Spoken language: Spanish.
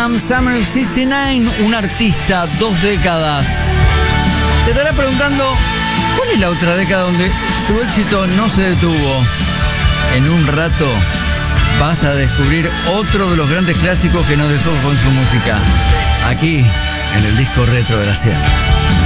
Williams, Summer of 69, un artista, 2 décadas. Te estarás preguntando, ¿cuál es la otra década donde su éxito no se detuvo? En un rato vas a descubrir otro de los grandes clásicos que nos dejó con su música, aquí en el disco retro de la SEAT.